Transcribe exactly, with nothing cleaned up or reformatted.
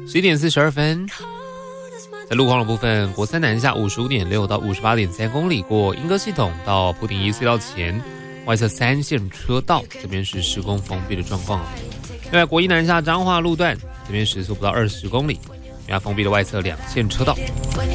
十一点四十二分，在路况的部分，国三南下五十五点六到五十八点三公里，过莺歌系统到埔顶一隧道前，外侧三线车道这边是施工封闭的状况。另外，国一南下彰化路段这边时速不到二十公里，因为它封闭的外侧两线车道。